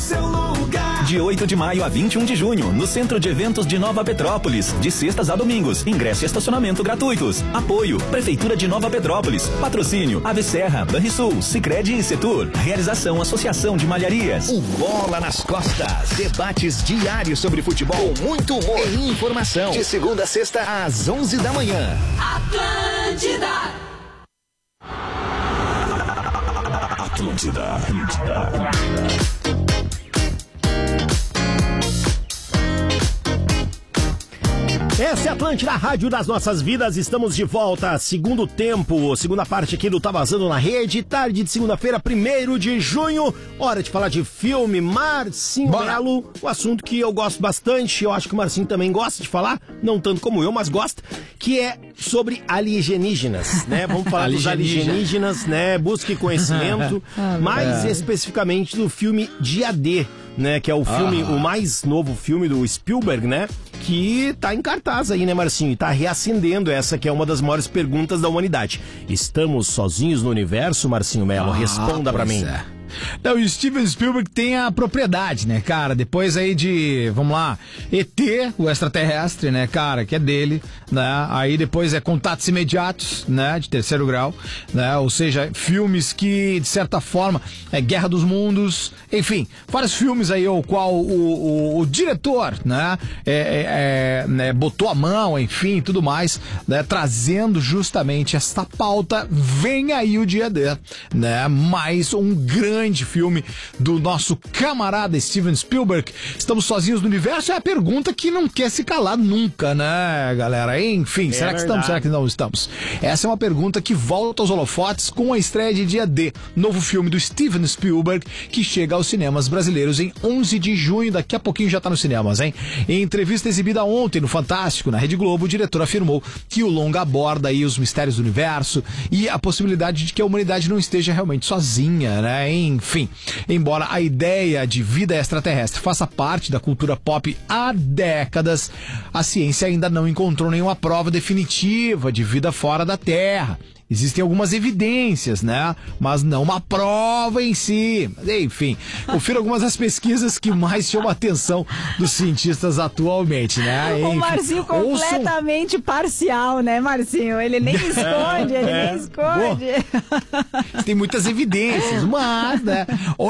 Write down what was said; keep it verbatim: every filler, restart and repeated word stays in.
seu lugar. De oito de maio a vinte e um de junho, no Centro de Eventos de Nova Petrópolis, de sextas a domingos, ingresso e estacionamento gratuitos. Apoio, Prefeitura de Nova Petrópolis. Patrocínio, Ave Serra, Banrisul, Sicredi e Setur. Realização, Associação de Malharias. O Bola nas Costas. Debates diários sobre futebol, com muito humor e informação. De segunda a sexta, às onze da manhã. Atlântida. Atlântida. Atlântida. Essa é a Atlântida, a rádio das nossas vidas. Estamos de volta, segundo tempo, segunda parte aqui do Tá Vazando na Rede. Tarde de segunda-feira, primeiro de junho. Hora de falar de filme. Marcinho Melo, o assunto que eu gosto bastante. Eu acho que o Marcinho também gosta de falar, não tanto como eu, mas gosta, que é sobre alienígenas, né? Vamos falar dos alienígenas, né? Busque conhecimento, mais especificamente do filme Dia D, né? Que é o filme, ah. o mais novo filme do Spielberg, né? Que tá em cartaz aí, né, Marcinho? E tá reacendendo essa que é uma das maiores perguntas da humanidade. Estamos sozinhos no universo, Marcinho Melo? Ah, Responda pra mim. É. Não, e o Steven Spielberg tem a propriedade, né, cara? Depois aí de, vamos lá, E T, o extraterrestre, né, cara, que é dele, né? Aí depois é Contatos Imediatos, né, de terceiro grau, né? Ou seja, filmes que, de certa forma, é Guerra dos Mundos, enfim, vários filmes aí, o qual o, o, o diretor, né, é, é, é, né, botou a mão, enfim, tudo mais, né, trazendo justamente esta pauta. Vem aí o Dia D, né? Mais um grande grande filme do nosso camarada Steven Spielberg. Estamos sozinhos no universo? É a pergunta que não quer se calar nunca, né, galera? Enfim, é será que verdade. estamos? Será que não estamos? Essa é uma pergunta que volta aos holofotes com a estreia de Dia D, novo filme do Steven Spielberg, que chega aos cinemas brasileiros em onze de junho. Daqui a pouquinho já está nos cinemas, hein? Em entrevista exibida ontem no Fantástico, na Rede Globo, o diretor afirmou que o longa aborda aí os mistérios do universo e a possibilidade de que a humanidade não esteja realmente sozinha, né, hein? Enfim, embora a ideia de vida extraterrestre faça parte da cultura pop há décadas, a ciência ainda não encontrou nenhuma prova definitiva de vida fora da Terra. Existem algumas evidências, né? Mas não uma prova em si. Enfim, confira algumas das pesquisas que mais chamam a atenção dos cientistas atualmente, né? Enfim, o Marcinho completamente ouçam... parcial, né, Marcinho? Ele nem esconde, ele é, nem esconde. Boa. Tem muitas evidências, mas, né?